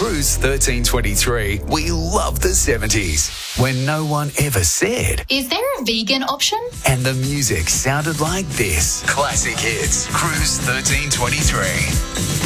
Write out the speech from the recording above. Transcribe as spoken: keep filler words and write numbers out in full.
Cruise thirteen twenty-three, we love the seventies, when no one ever said. Is there a vegan option? And the music sounded like this. Classic hits. Cruise thirteen twenty-three.